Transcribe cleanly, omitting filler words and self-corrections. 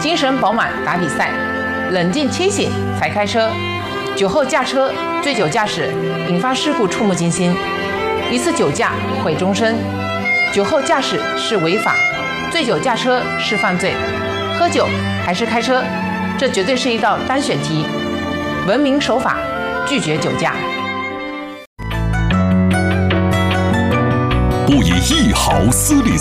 精神饱满打比赛，冷静清醒才开车。酒后驾车、醉酒驾驶引发事故触目惊心，一次酒驾毁终身。酒后驾驶是违法，醉酒驾车是犯罪。喝酒还是开车，这绝对是一道单选题。文明守法，拒绝酒驾。 不以一毫私利